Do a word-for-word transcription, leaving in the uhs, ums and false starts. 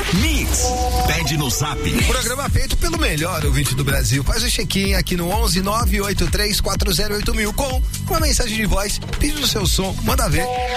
Mix. Pede no Zap. Programa feito pelo melhor ouvinte do Brasil. Faz o check-in aqui no onze nove oito três quatro zero oito mil com uma mensagem de voz, pede o seu som, manda ver.